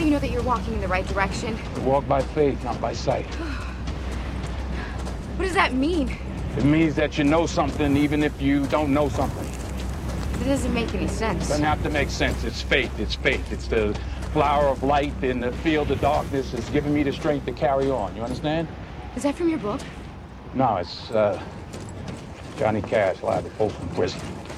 you know that you're walking in the right direction? We walk by faith, not by sight. What does that mean? It means that you know something even if you don't know something. It doesn't make any sense. Doesn't have to make sense. It's faith. It's faith. It's the flower of light in the field of darkness. It's giving me the strength to carry on. You understand? Is that from your book? No, it's Johnny Cash, live at Folsom Prison.